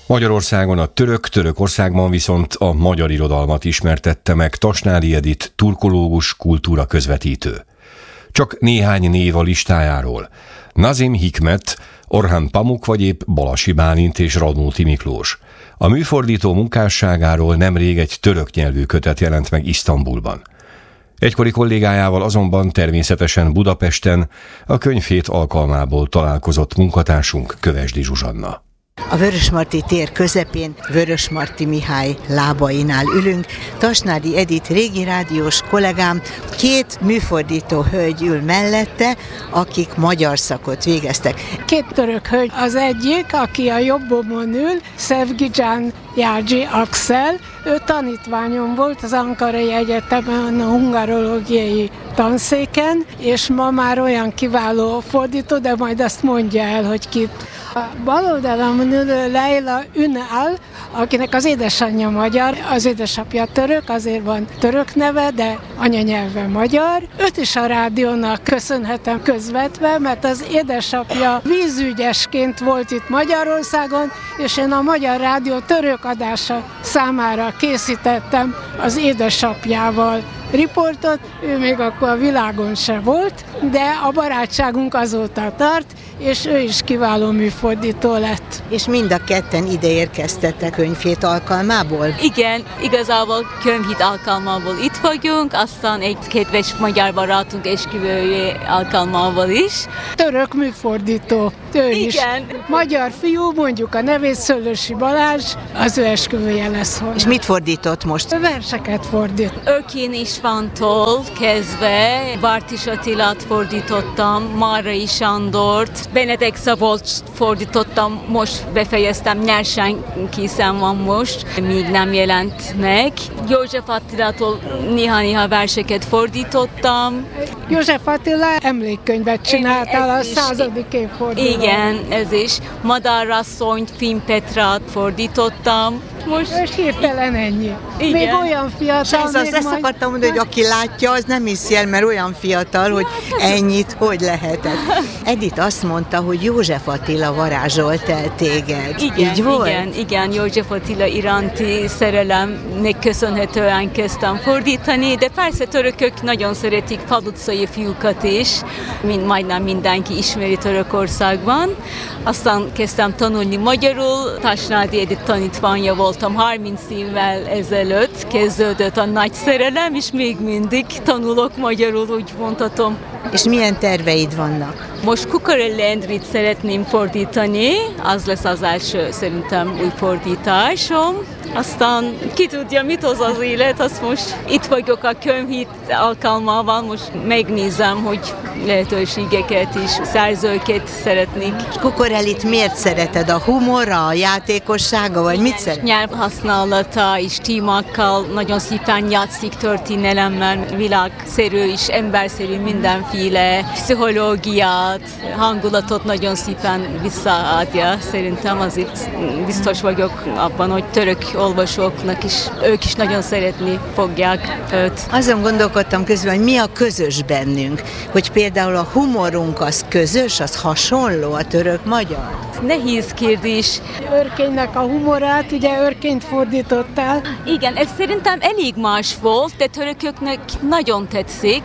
Magyarországon a Törökországban viszont a magyar irodalmat ismertette meg Tasnádi Edit, turkológus, kultúra közvetítő. Csak néhány név a listájáról: Nazim Hikmet, Orhan Pamuk vagy épp Balassi Bálint és Radnóti Miklós. A műfordító munkásságáról nemrég egy török nyelvű kötet jelent meg Isztambulban. Egykori kollégájával azonban természetesen Budapesten a könyvhét alkalmából találkozott munkatársunk, Kövesdi Zsuzsanna. A Vörösmarty tér közepén Vörösmarty Mihály lábainál ülünk. Tasnádi Edit régi rádiós kollégám, két műfordító hölgy ül mellette, akik magyar szakot végeztek. Két török hölgy, az egyik, aki a jobbomon ül, Sevgican Járgyi Axel, ő tanítványom volt az Ankarai Egyetemen a hungarológiai tanszéken, és ma már olyan kiváló fordító, de majd azt mondja el, hogy kit. A bal oldalamon ülő Leila Ünal, akinek az édesanyja magyar, az édesapja török, azért van török neve, de anyanyelve magyar. Őt is a rádiónak köszönhetem közvetve, mert az édesapja vízügyesként volt itt Magyarországon, és én a Magyar Rádió török adása számára készítettem az édesapjával riportot, ő még akkor a világon se volt, de a barátságunk azóta tart, és ő is kiváló műfordító lett. És mind a ketten ide érkeztettek könyvhét alkalmából? Igen, igazából könyvhét alkalmából itt vagyunk, aztán egy kedves magyar barátunk esküvője alkalmából is. Török műfordító, ő is. Igen. Magyar fiú, mondjuk a nevét Szőlősi Balázs, az ő esküvője lesz holnap. És mit fordított most? Verseket fordít. Örkény Istvántól kezdve Bartis Attilát fordítottam, Márai Sándort, Benedek Szabolcs fordítottam, most befejeztem, Nyerseny készen van most, még nem jelent meg. József Attilától néha verseket fordítottam. József Attila emlékkönyvet csináltál a 100. évfordulóra. Igen, ez is. Madárasszonyt, Finn Petrát fordítottam. Most hirtelen ennyi. Igen. Még olyan fiatal. Ezt akartam mondani, hogy aki látja, az nem hiszi el, mert olyan fiatal, hogy ennyit hogy lehetett. Edith azt mondta, hogy József Attila varázsolt el téged. Igen, így volt? Igen, József Attila iránti szerelemnek köszönhetően kezdtem fordítani, de persze törökök nagyon szeretik Fal utcai fiúkat is, majdnem mindenki ismeri Törökországban. Aztán kezdtem tanulni magyarul, Tasnádi Edit tanítványa voltam 30 évvel ezelőtt, kezdődött a nagy szerelem, és még mindig tanulok magyarul, úgy mondhatom. És milyen terveid vannak? Most Kukorelli Endrit szeretném fordítani, az lesz az első szerintem új fordításom. Aztán ki tudja, mit hoz az élet, azt most itt vagyok a könyvhét alkalmával, most megnézem, hogy lehetőségeket és szerzőket szeretnék. Kukorellit miért szereted? A humora, a játékossága, vagy mit szereted? Nyelvhasználata és témákkal nagyon szépen játszik, történelemmel, világszerű és emberszerű mindenféle pszichológiát, hangulatot nagyon szépen visszaadja. Szerintem azért biztos vagyok abban, hogy török olvasóknak is, ők is nagyon szeretni fogják őt. Azon gondolkodtam közben, hogy mi a közös bennünk, hogy például a humorunk az közös, az hasonló a török-magyar? Nehéz kérdés. Örkénynek a humorát, ugye Örkényt fordítottál. Igen, ez szerintem elég más volt, de törököknek nagyon tetszik.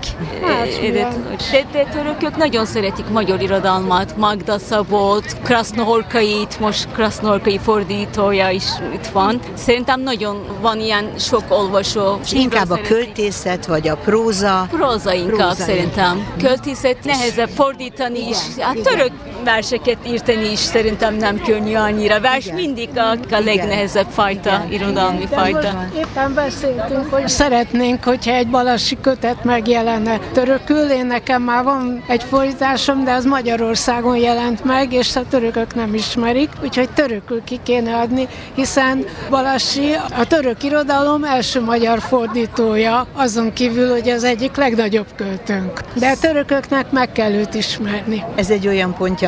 De törökök nagyon szeretik magyar irodalmat. Magda Szabolcs, Krasznohorkait, most Krasznohorkai fordítója is itt van. Szerintem nagyon van ilyen sok olvasó. És inkább a költészet, vagy a próza? Próza inkább szerintem. Költészet nehezebb fordítani is. Hát török verseket írtani is szerintem nem könnyű annyira. Vers mindig a legnehezebb fajta, irodalmi fajta. Éppen beszéltünk, hogy szeretnénk, hogyha egy balassi kötet megjelenne törökül. Én nekem már van egy fordításom, de az Magyarországon jelent meg, és a törökök nem ismerik, úgyhogy törökül ki kéne adni, hiszen Balassi a török irodalom első magyar fordítója, azon kívül, hogy az egyik legnagyobb költőnk. De a törököknek meg kell őt ismerni. Ez egy olyan pontja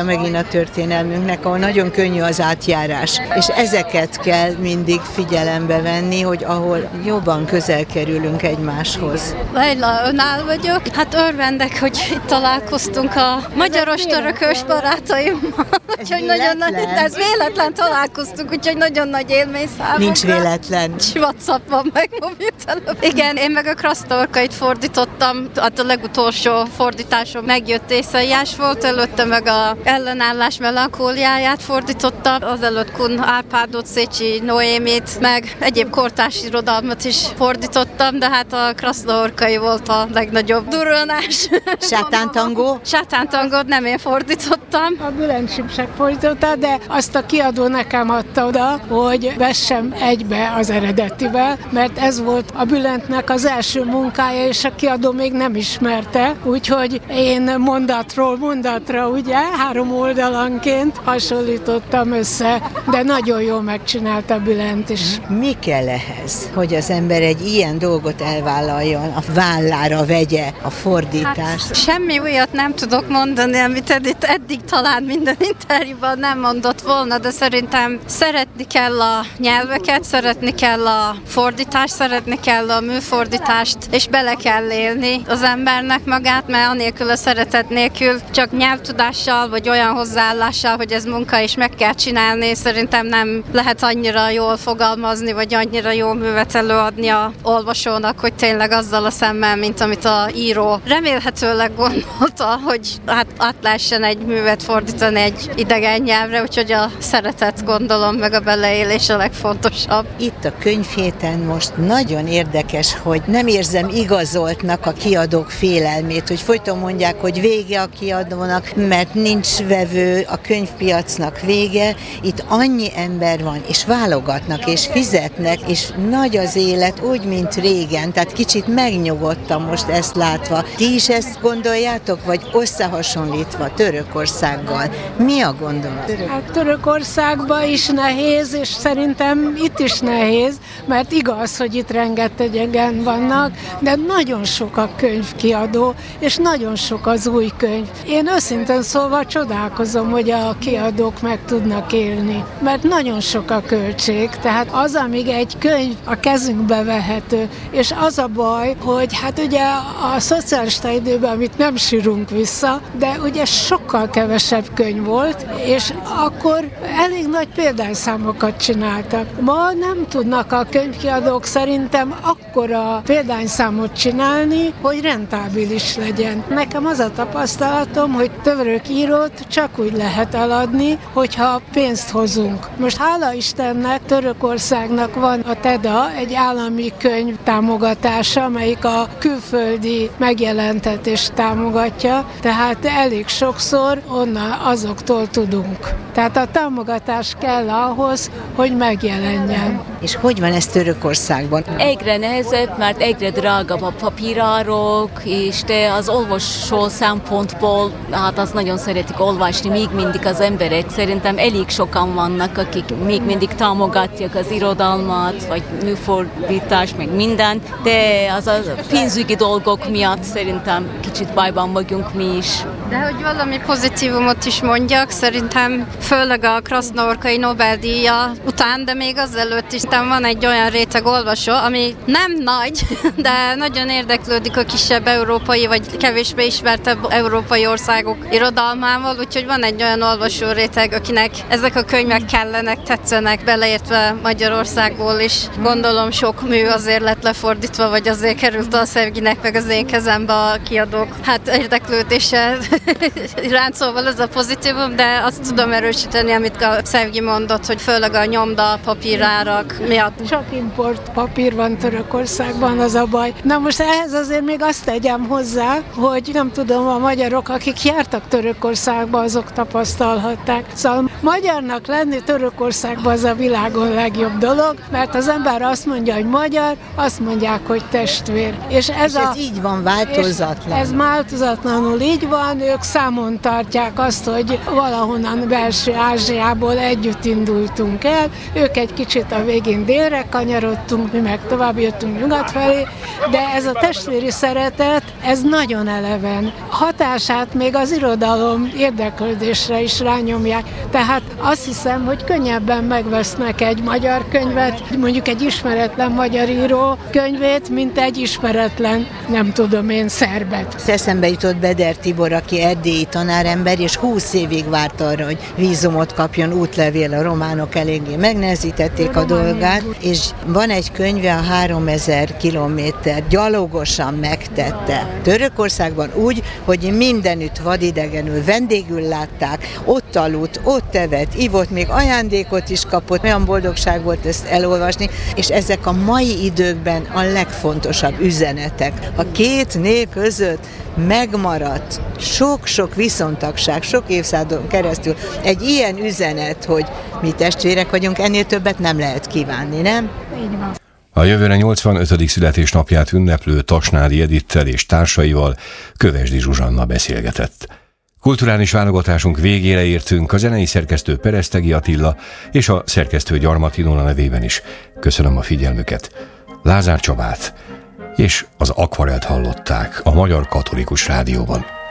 megint a történelmünknek, ahol nagyon könnyű az átjárás. És ezeket kell mindig figyelembe venni, hogy ahol jobban közel kerülünk egymáshoz. Leila Önál vagyok. Hát örvendek, hogy itt találkoztunk a magyaros-törökös barátaimmal. Úgyhogy ez véletlen találkoztunk, úgyhogy nagyon nagy élmény számomra. Nincs véletlen. WhatsAppon meg mobiltelefon. Igen, én meg a Krasztorkait fordítottam, hát a legutolsó fordításom megjött Észaiás volt, előtte meg a Ellenállás melankóliáját fordítottam, azelőtt Kun Árpádot, Szécsi Noémit, meg egyéb kortárs irodalmat is fordítottam, de hát a Krasztorkai volt a legnagyobb durranás. Sátántangó? Sátántangót nem én fordítottam. A Bülent Simsek fordította, de azt a kiadó nekem adta oda, hogy vessem egybe az eredetivel, mert ez volt a Bülentnek az első munkája, és a kiadó még nem ismerte, úgyhogy én mondatról mondatra, ugye, 3 oldalanként hasonlítottam össze, de nagyon jól megcsinálta Bülent is. Mi kell ehhez, hogy az ember egy ilyen dolgot elvállaljon, a vállára vegye a fordítást? Hát, semmi újat nem tudok mondani, amit eddig talán minden interjúban nem mondott volna, de szerintem szeretni kell a nyelveket, szeretni kell a fordítást, szeretni kell a műfordítást, és bele kell élni az embernek magát, mert anélkül a szeretet nélkül csak nyelvtudással, vagy olyan hozzáállással, hogy ez munka és meg kell csinálni, szerintem nem lehet annyira jól fogalmazni, vagy annyira jó művet előadni a olvasónak, hogy tényleg azzal a szemmel, mint amit a író remélhetőleg gondolta, hogy hát át lehessen egy művet fordítani egy idegen nyelvre, úgyhogy a szeretet, gondolom, meg a beleélés a legfontosabb. Itt a könyvhéten most nagyon érdekes, hogy nem érzem igazoltnak a kiadók félelmét, hogy folyton mondják, hogy vége a kiadónak, mert nincs vevő, a könyvpiacnak vége. Itt annyi ember van, és válogatnak, és fizetnek, és nagy az élet, úgy, mint régen. Tehát kicsit megnyugodtam most ezt látva. Ti is ezt gondoljátok, vagy összehasonlítva Törökországgal? Mi a gondolat? Hát Törökországban is nehéz, és szerintem itt is nehéz, mert igaz, hogy itt rengetegen vannak, de nagyon sok a könyvkiadó, és nagyon sok az új könyv. Én őszintén szólva csodálkozom, hogy a kiadók meg tudnak élni, mert nagyon sok a költség, tehát az, amíg egy könyv a kezünkbe vehető, és az a baj, hogy hát ugye a szocialista időben, amit nem sírunk vissza, de ugye sokkal kevesebb könyv volt, és akkor elég nagy példányszámokat csináltak. Ma nem tudnak a könyvkiadók szerintem akkora példányszámot csinálni, hogy rentábilis legyen. Nekem az a tapasztalatom, hogy török írót csak úgy lehet eladni, hogyha pénzt hozunk. Most hála Istennek Törökországnak van a TEDA, egy állami könyv támogatása, amelyik a külföldi megjelentetést támogatja, tehát elég sokszor onnan azoktól tudunk. Tehát a támogatás kell ahhoz, hogy megjelenjen. És hogy van ez Törökországban? Egyre nehezebb, mert egyre drágabb a papírárok, és de az olvasó szempontból, hát azt nagyon szeretik olvasni, még mindig az emberek. Szerintem elég sokan vannak, akik még mindig támogatják az irodalmat, vagy műfordítást, meg mindent, de az a pénzügyi dolgok miatt szerintem kicsit bajban vagyunk mi is. De hogy valami pozitívumot is mondjak, szerintem főleg a Krasznorkai Nobel-díja után, de még azelőtt is van egy olyan réteg olvasó, ami nem nagy, de nagyon érdeklődik a kisebb európai, vagy kevésbé ismertebb európai országok irodalmával, úgyhogy van egy olyan olvasó réteg, akinek ezek a könyvek kellenek, tetszenek, beleértve Magyarországból is. Gondolom sok mű azért lett lefordítva, vagy azért került a Szevginek, meg az én kezembe a kiadók. Hát érdeklődése iránt, szóval ez a pozitívum, de azt tudom erősíteni, amit a Szevgi mondott, hogy főleg a nyomda, papírárak miatt. Csak import papír van Törökországban, az a baj. Na most ehhez azért még azt tegyem hozzá, hogy nem tudom, a magyarok, akik jártak Törökországba, azok tapasztalhatták. Szóval magyarnak lenni Törökországban az a világon legjobb dolog, mert az ember azt mondja, hogy magyar, azt mondják, hogy testvér. És ez így van, változatlan. Ez változatlanul így van, ők számon tartják azt, hogy valahonnan belső Ázsiából együtt indultunk el, ők egy kicsit a végén délre kanyarodtunk, mi meg tovább jöttünk nyugat felé, de ez a testvéri szeretet, ez nagyon eleven. Hatását még az irodalom érdeklődésre is rányomják, tehát azt hiszem, hogy könnyebben megvesznek egy magyar könyvet, mondjuk egy ismeretlen magyar író könyvét, mint egy ismeretlen, nem tudom én, szerbet. Eszembe jutott Beder Tibor, aki erdélyi tanárember, és 20 évig várt arra, hogy vízumot kapjon, útlevél, a románok eléggé megnehezítették a dolgát, és van egy könyve, a 3000 kilométer, gyalogosan megtette. Törökországban úgy, hogy mindenütt vadidegenül, vendégül látták, ott aludt, ott evett, ivott, még ajándékot is kapott, olyan boldogság volt ezt elolvasni, és ezek a mai időkben a legfontosabb üzenetek. A két nép között megmaradt sok-sok viszontagság, sok évszázadon keresztül egy ilyen üzenet, hogy mi testvérek vagyunk, ennél többet nem lehet kívánni, nem? Így van. A jövőre 85. születésnapját ünneplő Tasnádi Edittel és társaival Kövesdi Zsuzsanna beszélgetett. Kulturális válogatásunk végére értünk, a zenei szerkesztő Peresztegi Attila és a szerkesztő Gyarmati Nóra nevében is köszönöm a figyelmüket. Lázár Csabát és az Akvarelt hallották a Magyar Katolikus Rádióban.